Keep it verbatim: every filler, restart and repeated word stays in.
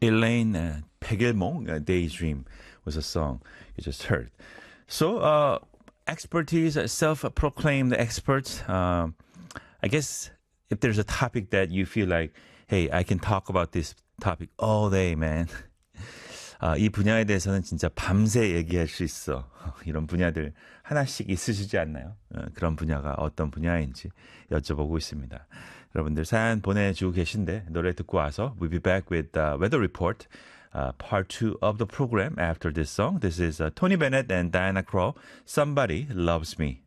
Elaine uh, Pegilmong, uh, Daydream was a song you just heard. So, uh, expertise, uh, self-proclaimed experts. Um, I guess if there's a topic that you feel like, hey, I can talk about this topic all day, man. 아, 이 분야에 대해서는 진짜 밤새 얘기할 수 있어. 이런 분야들 하나씩 있으시지 않나요? 어, 그런 분야가 어떤 분야인지 여쭤보고 있습니다. 여러분들 사연 보내주고 계신데 노래 듣고 와서 we'll be back with the weather report, uh, part two of the program after this song. This is uh, Tony Bennett and Diana Krall, Somebody Loves Me.